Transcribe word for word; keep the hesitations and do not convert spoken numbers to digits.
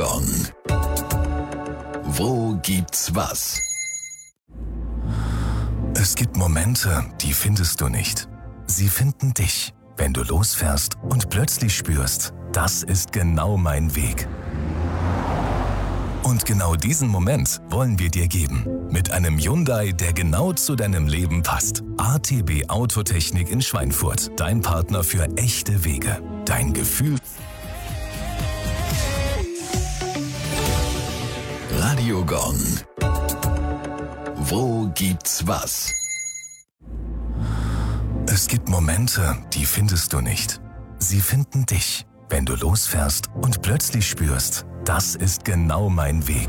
Gong. Wo gibt's was? Es gibt Momente, die findest du nicht. Sie finden dich, wenn du losfährst und plötzlich spürst, das ist genau mein Weg. Und genau diesen Moment wollen wir dir geben. Mit einem Hyundai, der genau zu deinem Leben passt. A T B Autotechnik in Schweinfurt. Dein Partner für echte Wege. Dein Gefühl. Radio Gong. Wo gibt's was? Es gibt Momente, die findest du nicht. Sie finden dich, wenn du losfährst und plötzlich spürst, das ist genau mein Weg.